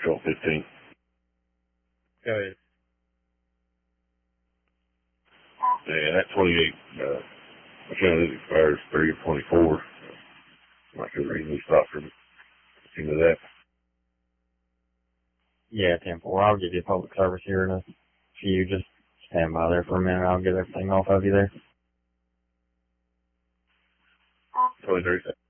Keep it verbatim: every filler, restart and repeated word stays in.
twelve fifteen. Go ahead. Yeah, that twenty-eight, uh, I found it expires three of twenty-four. So I could reasonably stop for into that. Yeah, ten four. I'll give you public service here in a few. Just stand by there for a minute. I'll get everything off of you there. twenty-three.